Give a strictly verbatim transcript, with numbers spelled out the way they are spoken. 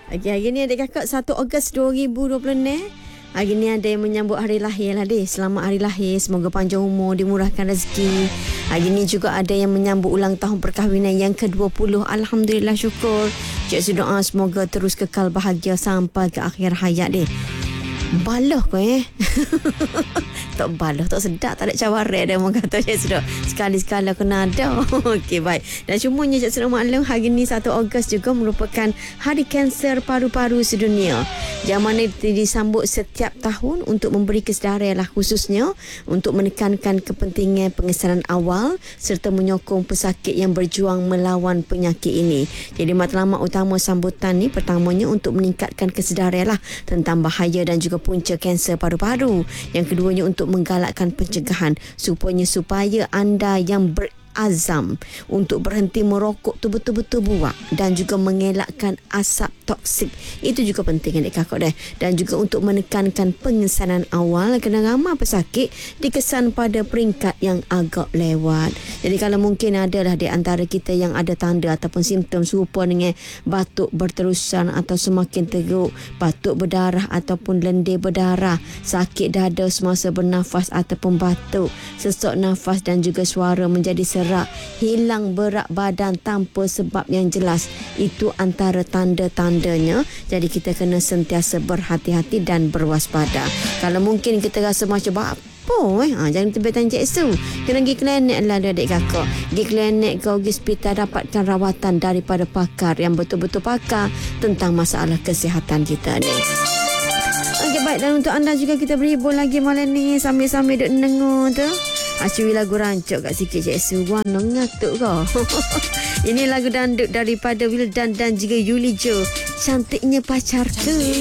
Okay, hari ni adik kakak satu Ogos dua ribu dua puluh enam. Hari ni ada yang menyambut hari lahir lah deh. Selamat hari lahir. Semoga panjang umur, dimurahkan rezeki. Hari ni juga ada yang menyambut ulang tahun perkahwinan yang ke dua puluh. Alhamdulillah, syukur. Cik doa semoga terus kekal bahagia sampai ke akhir hayat deh. Baloh kau eh. Tak baloh, tak sedap, tak ada cawaran dia orang kata Cik Sedok. Sekali-sekala kena ada. Okey, baik. Dan cumanya Cik Sedok maklum hari ni satu Ogos juga merupakan Hari Kanser Paru-Paru Sedunia. Yang mana disambut setiap tahun untuk memberi kesedaran lah, khususnya untuk menekankan kepentingan pengesanan awal serta menyokong pesakit yang berjuang melawan penyakit ini. Jadi matlamat utama sambutan ni pertamanya untuk meningkatkan kesedaran lah tentang bahaya dan juga punca kanser paru-paru. Yang keduanya untuk menggalakkan pencegahan supaya supaya anda yang berazam untuk berhenti merokok tu betul-betul buat dan juga mengelakkan asap toksik. Itu juga penting adik kakak dah. Dan juga untuk menekankan pengesanan awal kerana ramai pesakit dikesan pada peringkat yang agak lewat. Jadi kalau mungkin adalah di antara kita yang ada tanda ataupun simptom serupa dengan batuk berterusan atau semakin teruk, batuk berdarah ataupun lendir berdarah, sakit dada semasa bernafas ataupun batuk, sesak nafas dan juga suara menjadi serak, hilang berat badan tanpa sebab yang jelas, itu antara tanda-tandanya. Jadi kita kena sentiasa berhati-hati dan berwaspada. Kalau mungkin kita rasa macam apa eh, ha, jangan terbitan Cik Su, kena pergi klinik lah adik kakak. Pergi klinik ke hospital, dapatkan rawatan daripada pakar yang betul-betul pakar tentang masalah kesihatan kita ni. Okey, baik. Dan untuk anda juga kita berhibur lagi malam ni sambil-sambil duk dengar tu. Acui lagu rancak kat sikit Cik Su. Warna ngatuk kau. Ini lagu dandut daripada Wildan dan juga Yuli Jo. Cantiknya pacarku.